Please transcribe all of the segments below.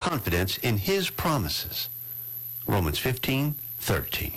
confidence in his promises. Romans 15:13.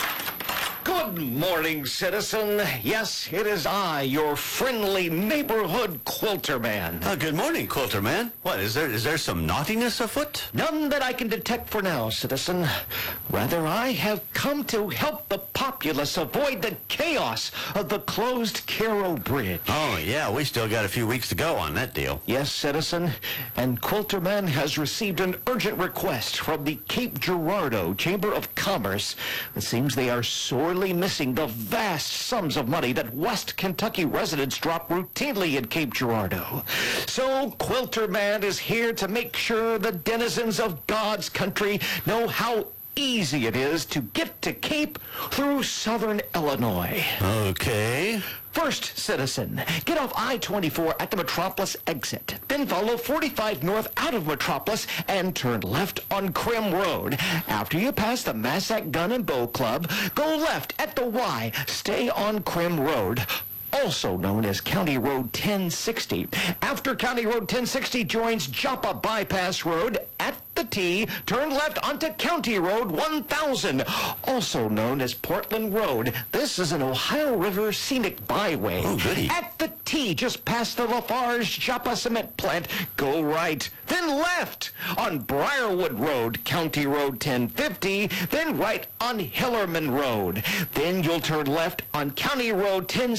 Good morning, citizen. Yes, it is I, your friendly neighborhood quilter man. Good morning, Quilter Man. What, is there some naughtiness afoot? None that I can detect for now, citizen. Rather, I have come to help the populace avoid the chaos of the closed Cairo Bridge. Oh, yeah, we still got a few weeks to go on that deal. Yes, citizen, and Quilterman has received an urgent request from the Cape Girardeau Chamber of Commerce. It seems they are sorely missing the vast sums of money that West Kentucky residents drop routinely in Cape Girardeau. So Quilterman is here to make sure the denizens of God's country know how easy it is to get to Cape through southern Illinois. Okay. First, citizen, get off I-24 at the Metropolis exit. Then follow 45 north out of Metropolis and turn left on Krim Road. After you pass the Massac Gun and Bow Club, go left at the Y. Stay on Krim Road, also known as County Road 1060. After County Road 1060 joins Joppa Bypass Road at the T, turn left onto County Road 1000, also known as Portland Road. This is an Ohio River scenic byway. Oh, goody. At the T, just past the Lafarge Joppa Cement Plant, go right, then left on Briarwood Road, County Road 1050, then right on Hillerman Road. Then you'll turn left on County Road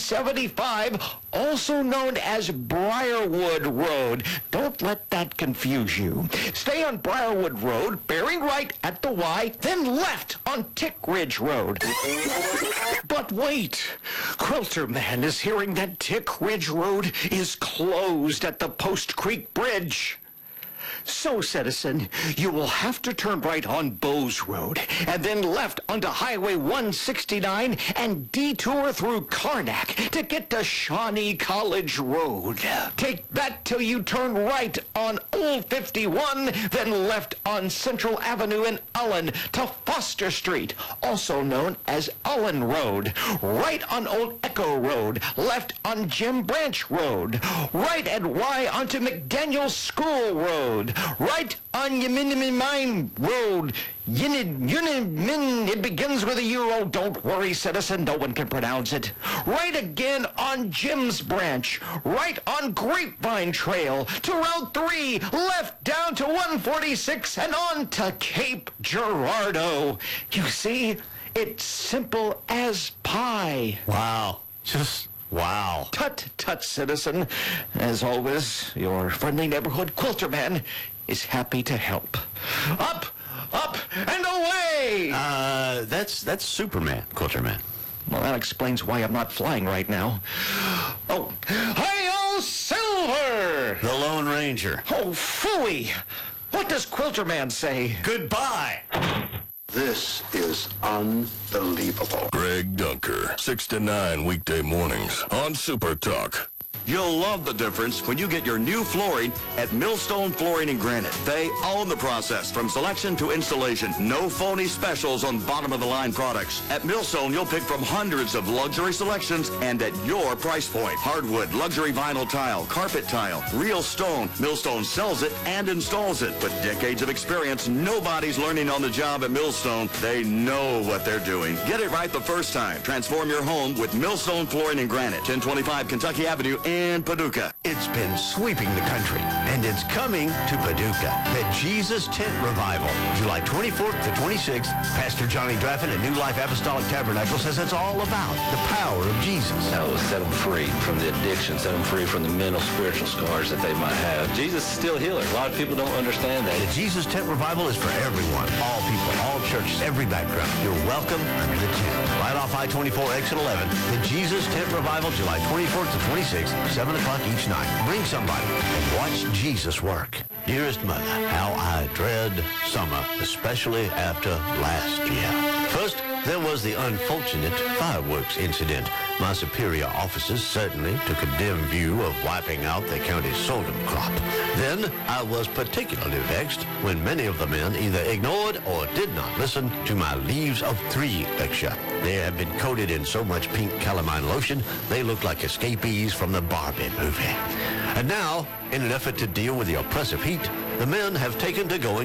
1075, also known as Briarwood Road. Don't let that confuse you. Stay on Briarwood Road, bearing right at the Y, then left on Tick Ridge Road. But wait, Quilterman is hearing that Tick Ridge Road is closed at the Post Creek Bridge. So, citizen, you will have to turn right on Bowes Road and then left onto Highway 169 and detour through Karnak to get to Shawnee College Road. Take that till you turn right on Old 51, then left on Central Avenue in Ullen to Foster Street, also known as Ullen Road. Right on Old Echo Road, left on Jim Branch Road. Right at Y onto McDaniel School Road. Right on Yeminimin Mine Road. It begins with a euro. Don't worry, citizen. No one can pronounce it. Right again on Jim's Branch. Right on Grapevine Trail to Route 3. Left down to 146 and on to Cape Girardeau. You see, it's simple as pie. Wow. Just wow. Tut, tut, citizen. As always, your friendly neighborhood Quilterman is happy to help. Up, up, and away! That's Superman, Quilterman. Well, that explains why I'm not flying right now. Oh, hi-yo, Silver! The Lone Ranger. Oh, phooey! What does Quilterman say? Goodbye. This is unbelievable. Greg Dunker, 6 to 9 weekday mornings on Super Talk. You'll love the difference when you get your new flooring at Millstone Flooring and Granite. They own the process from selection to installation. No phony specials on bottom-of-the-line products. At Millstone, you'll pick from hundreds of luxury selections and at your price point. Hardwood, luxury vinyl tile, carpet tile, real stone. Millstone sells it and installs it. With decades of experience, nobody's learning on the job at Millstone. They know what they're doing. Get it right the first time. Transform your home with Millstone Flooring and Granite, 1025 Kentucky Avenue in Paducah. It's been sweeping the country, and it's coming to Paducah. The Jesus Tent Revival, July 24th to 26th. Pastor Johnny Draffin at New Life Apostolic Tabernacle says it's all about the power of Jesus. That will set them free from the addiction, set them free from the mental, spiritual scars that they might have. Jesus is still a healer. A lot of people don't understand that. The Jesus Tent Revival is for everyone, all people, all churches, every background. You're welcome under the tent. Right off I-24 exit 11, the Jesus Tent Revival, July 24th to 26th. 7 o'clock each night. Bring somebody and watch Jesus work. Dearest Mother, how I dread summer, especially after last year. First, there was the unfortunate fireworks incident. My superior officers certainly took a dim view of wiping out the county sorghum crop. Then I was particularly vexed when many of the men either ignored or did not listen to my Leaves of 3 lecture. They have been coated in so much pink calamine lotion, they look like escapees from the Barbie movie. And now, in an effort to deal with the oppressive heat, the men have taken to going